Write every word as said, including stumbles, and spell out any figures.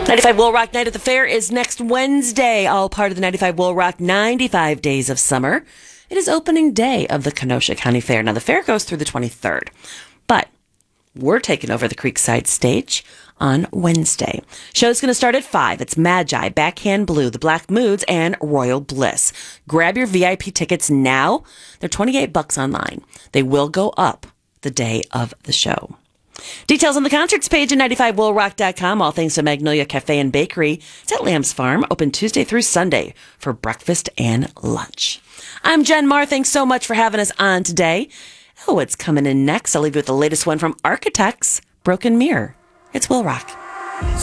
ninety-five Will Rock Night at the Fair is next Wednesday, all part of the ninety-five Will Rock ninety-five Days of Summer. It is opening day of the Kenosha County Fair. Now, the fair goes through the twenty-third, but we're taking over the Creekside stage on Wednesday. Show's going to start at five. It's Magi, Backhand Blue, The Black Moods, and Royal Bliss. Grab your V I P tickets now. They're twenty-eight bucks online. They will go up the day of the show. Details on the concerts page at ninety-five will rock dot com. All thanks to Magnolia Cafe and Bakery. It's at Lamb's Farm, open Tuesday through Sunday for breakfast and lunch. I'm Jen Marr. Thanks so much for having us on today. Oh, what's coming in next? I'll leave you with the latest one from Architects, Broken Mirror. It's Will Rock.